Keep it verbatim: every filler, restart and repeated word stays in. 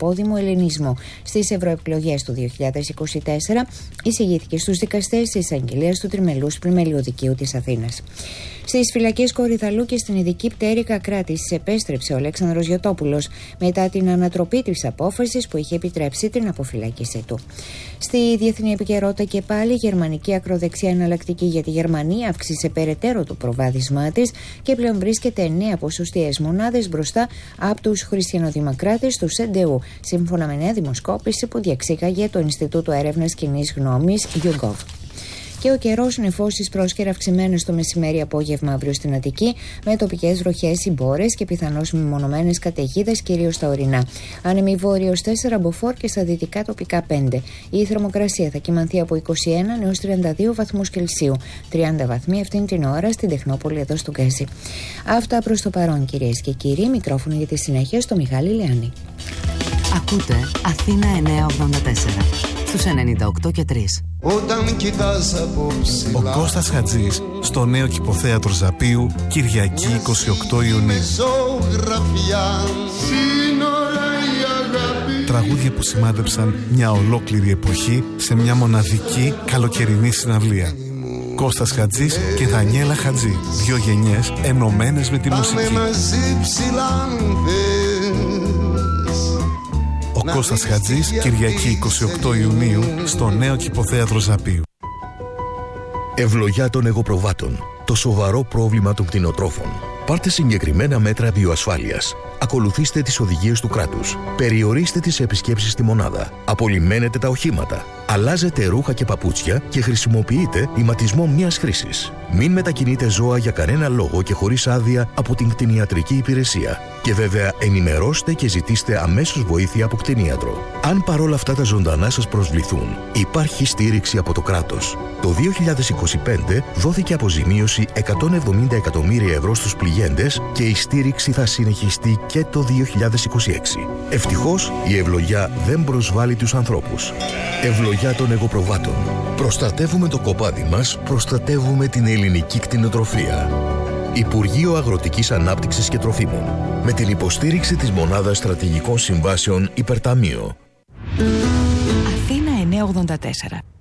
απόδημο ελληνισμό στις ευρωεκλογές του δύο χιλιάδες είκοσι τέσσερα, εισηγήθηκε στους δικαστές της εισαγγελίας του Τριμελούς Πλημελιού Δικαίου της Αθήνας. Στις φυλακές Κορυδαλού και στην ειδική πτέρυγα κράτησης επέστρεψε ο Αλέξανδρος Γιωτόπουλος μετά την ανατροπή της απόφασης που είχε επιτρέψει την αποφυλάκησή του. Στη διεθνή επικαιρότητα και πάλι, η γερμανική ακροδεξιά εναλλακτική για τη Γερμανία αύξησε περαιτέρω το προβάδισμά της και πλέον βρίσκεται εννέα ποσοστιαίες μονάδες μπροστά από τους χριστιανοδημοκράτες του Σ Ντι Γιου, σύμφωνα με νέα δημοσκόπηση που διεξήγαγε το Ινστιτούτο Έρευνας Κοινής Γνώμης YouGov. Και ο καιρός, νεφώσεις πρόσκαιρα αυξημένες το μεσημέρι-απόγευμα αύριο στην Αττική, με τοπικές βροχές ή μπόρες και πιθανώς μεμονωμένες καταιγίδες κυρίως στα ορεινά. Άνεμοι βόρειος τέσσερα μποφόρ και στα δυτικά τοπικά πέντε. Η θερμοκρασία θα κυμανθεί από είκοσι ένα έως τριάντα δύο βαθμούς Κελσίου. τριάντα βαθμοί αυτήν την ώρα στην Τεχνόπολη εδώ στο Γκάζι. Αυτά προς το παρόν, κυρίες και κύριοι. Μικρόφωνο για τη συνέχεια στο Μιχάλη Λιάννη. Ακούτε Αθήνα εννιακόσια ογδόντα τέσσερα στους ενενήντα οκτώ και τρία. Ο Κώστας Χατζής στο νέο Κηποθέατρο Ζαπίου, Κυριακή είκοσι οκτώ Ιουνίου. Τραγούδια που σημάδεψαν μια ολόκληρη εποχή σε μια μοναδική καλοκαιρινή συναυλία. Κώστας Χατζής και Δανιέλα Χατζή, δύο γενιές ενωμένες με τη μουσική. Ο Κώστας Χατζής, Κυριακή είκοσι οκτώ Ιουνίου, στο νέο Κηποθέατρο Ζαπίου. Ευλογιά των εγωπροβάτων. Το σοβαρό πρόβλημα των κτηνοτρόφων. Πάρτε συγκεκριμένα μέτρα βιοασφάλειας. Ακολουθήστε τις οδηγίες του κράτους. Περιορίστε τις επισκέψεις στη μονάδα. Απολυμμένετε τα οχήματα. Αλλάζετε ρούχα και παπούτσια και χρησιμοποιείτε ηματισμό μιας χρήσης. Μην μετακινείτε ζώα για κανένα λόγο και χωρίς άδεια από την κτηνιατρική υπηρεσία. Και βέβαια ενημερώστε και ζητήστε αμέσως βοήθεια από κτηνίατρο. Αν παρόλα αυτά τα ζωντανά σας προσβληθούν, υπάρχει στήριξη από το κράτος. Το δύο χιλιάδες είκοσι πέντε δόθηκε αποζημίωση εκατόν εβδομήντα εκατομμύρια ευρώ στους πληγέντες και η στήριξη θα συνεχιστεί και το δύο χιλιάδες είκοσι έξι. Ευτυχώς η ευλογιά δεν προσβάλλει τους ανθρώπους. Ευλογιά των εγωπροβάτων. Προστατεύουμε το κοπάδι μας, προστατεύουμε την ελληνική κτηνοτροφία. Υπουργείο Αγροτικής Ανάπτυξης και Τροφίμων. Με την υποστήριξη της Μονάδας Στρατηγικών Συμβάσεων Υπερταμείο. Αθήνα εννιακόσια ογδόντα τέσσερα.